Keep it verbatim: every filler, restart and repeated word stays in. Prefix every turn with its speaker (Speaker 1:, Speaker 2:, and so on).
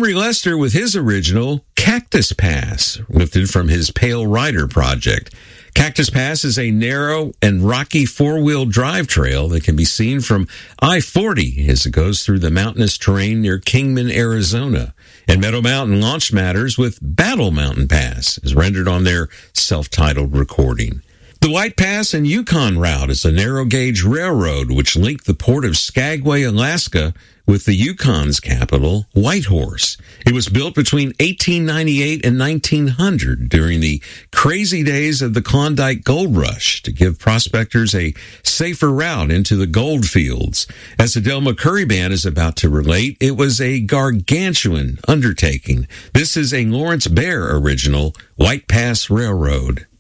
Speaker 1: Emery Lester with his original Cactus Pass, lifted from his Pale Rider project. Cactus Pass is a narrow and rocky four-wheel drive trail that can be seen from I forty as it goes through the mountainous terrain near Kingman, Arizona. And Meadow Mountain launched matters with Battle Mountain Pass, as rendered on their self-titled recording. The White Pass and Yukon Route is a narrow-gauge railroad which linked the port of Skagway, Alaska, with the Yukon's capital, Whitehorse. It was built between eighteen ninety-eight and nineteen hundred during the crazy days of the Klondike Gold Rush to give prospectors a safer route into the gold fields. As the Del McCurry Band is about to relate, it was a gargantuan undertaking. This is a Lawrence Bear original, White Pass Railroad.